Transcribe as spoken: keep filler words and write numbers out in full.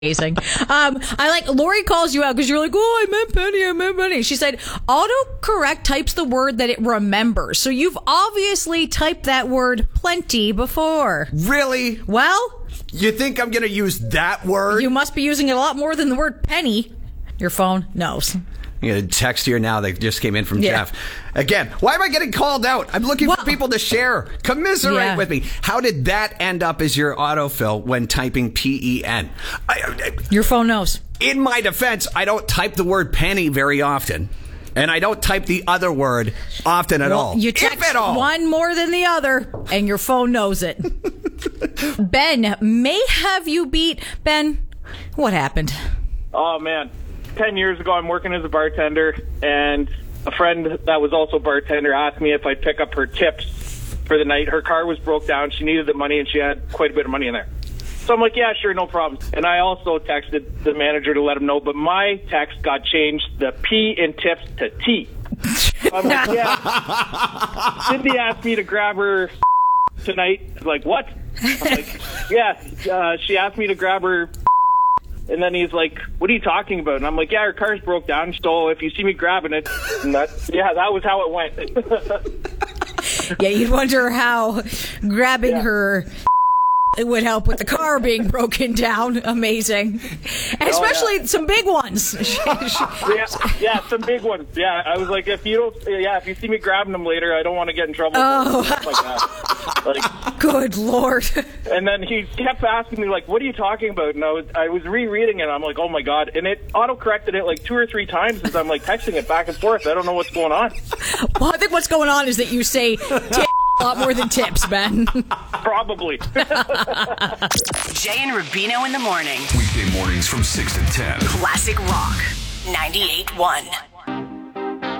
Amazing. Um, I like Lori calls you out because you're like, oh, I meant penny, I meant penny. She said autocorrect types the word that it remembers. So you've obviously typed that word plenty before. Really? Well, you think I'm going to use that word? You must be using it a lot more than the word penny. Your phone knows. I'm going to text here now that just came in from Yeah. Jeff. Again, why am I getting called out? I'm looking Well- for people to share, commiserate Yeah. with me. How did that end up as your autofill when typing P E N? I, I, Your phone knows. in my defense, I don't type the word penny very often. And I don't type the other word often at all. You if text at all. one more than the other, and your phone knows it. Ben may have you beat. Ben, what happened? Oh, man. Ten years ago, I'm working as a bartender, and a friend that was also a bartender asked me if I'd pick up her tips for the night. Her car was broke down. She needed the money, and she had quite a bit of money in there. So I'm like, yeah, sure, no problem. And I also texted the manager to let him know, but my text got changed, the P in tips to T. So I'm like, yeah. Cindy asked me to grab her tonight. I'm like, what? I'm like, yeah, uh, she asked me to grab her. And then he's like, what are you talking about? And I'm like, yeah, her car's broke down, so if you see me grabbing it, and that, yeah, that was how it went. Yeah, you'd wonder how grabbing Yeah. her it would help with the car being broken down. Amazing. And especially yeah. some big ones. yeah, yeah, some big ones. Yeah, I was like, if you don't, yeah, if you see me grabbing them later, I don't want to get in trouble. Oh. Stuff like that. Like, Good Lord. and then he kept asking me, like, what are you talking about? And I was, I was rereading it, and I'm like, oh my God. And it auto-corrected it like two or three times as I'm like texting it back and forth. I don't know what's going on. Well, I think what's going on is that you say tip a lot more than tips, Ben. Probably. Jay and Rubino in the morning. Weekday mornings from six to ten. Classic Rock ninety-eight point one.